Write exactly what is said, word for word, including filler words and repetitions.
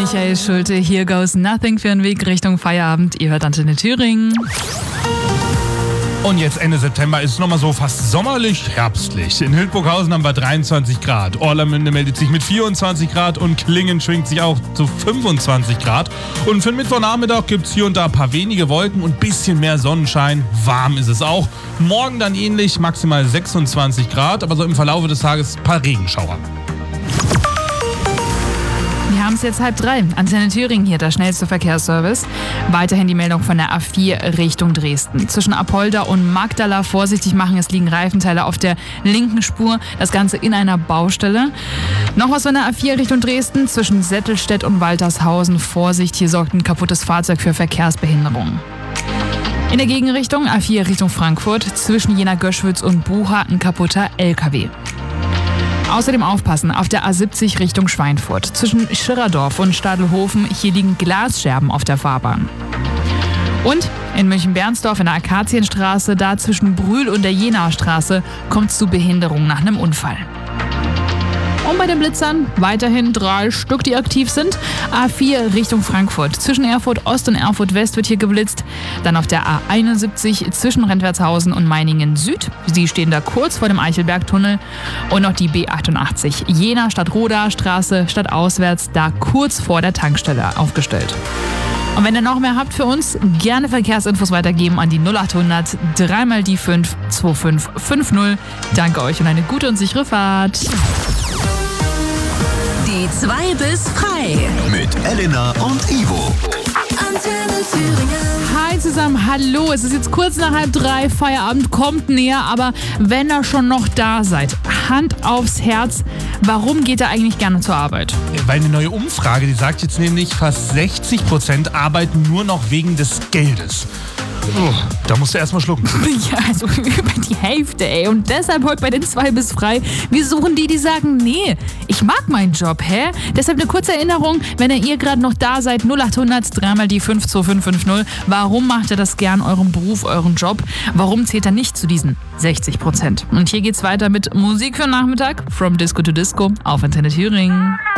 Michael Schulte, Here Goes Nothing für den Weg Richtung Feierabend. Ihr hört Antenne Thüringen. Und jetzt Ende September ist es nochmal so fast sommerlich, herbstlich. In Hildburghausen haben wir dreiundzwanzig Grad. Orlamünde meldet sich mit vierundzwanzig Grad und Klingen schwingt sich auch zu fünfundzwanzig Grad. Und für den Mittwochnachmittag gibt es hier und da ein paar wenige Wolken und ein bisschen mehr Sonnenschein. Warm ist es auch. Morgen dann ähnlich, maximal sechsundzwanzig Grad, aber so im Verlauf des Tages ein paar Regenschauer. Wir haben es jetzt halb drei. Antenne Thüringen hier, der schnellste Verkehrsservice. Weiterhin die Meldung von der A vier Richtung Dresden. Zwischen Apolda und Magdala vorsichtig machen, es liegen Reifenteile auf der linken Spur. Das Ganze in einer Baustelle. Noch was von der A vier Richtung Dresden. Zwischen Settelstedt und Waltershausen. Vorsicht, hier sorgt ein kaputtes Fahrzeug für Verkehrsbehinderung. In der Gegenrichtung A vier Richtung Frankfurt. Zwischen Jena-Göschwitz und Bucha ein kaputter L K W. Außerdem aufpassen auf der A siebzig Richtung Schweinfurt. Zwischen Schirrerdorf und Stadelhofen, hier liegen Glasscherben auf der Fahrbahn. Und in München-Bernsdorf in der Akazienstraße, da zwischen Brühl und der Jenaer Straße, kommt es zu Behinderung nach einem Unfall. Und bei den Blitzern weiterhin drei Stück, die aktiv sind. A vier Richtung Frankfurt. Zwischen Erfurt Ost und Erfurt West wird hier geblitzt. Dann auf der A einundsiebzig zwischen Rentwertshausen und Meiningen Süd. Sie stehen da kurz vor dem Eichelbergtunnel. Und noch die B achtundachtzig Jena Stadtroda Straße stadtauswärts, da kurz vor der Tankstelle aufgestellt. Und wenn ihr noch mehr habt für uns, gerne Verkehrsinfos weitergeben an die null achthundert drei mal die fünf zwei fünf fünf null. Danke euch und eine gute und sichere Fahrt. Die zwei bis frei. Mit Elena und Ivo. Antenne Thüringen. Hi zusammen, hallo. Es ist jetzt kurz nach halb drei, Feierabend kommt näher, aber wenn ihr schon noch da seid, Hand aufs Herz, warum geht ihr eigentlich gerne zur Arbeit? Weil eine neue Umfrage, die sagt jetzt nämlich, fast sechzig Prozent arbeiten nur noch wegen des Geldes. Oh, da musst du erstmal schlucken. Ja, also über die Hälfte, ey. Und deshalb heute bei den zwei bis frei. Wir suchen die, die sagen, nee, ich mag meinen Job, hä? Deshalb eine kurze Erinnerung, wenn ihr gerade noch da seid, null achthundert drei mal die fünf zwei fünf fünf null. Warum macht ihr das gern, euren Beruf, euren Job? Warum zählt er nicht zu diesen sechzig Prozent? Und hier geht's weiter mit Musik für den Nachmittag. From Disco to Disco auf Antenne Thüringen.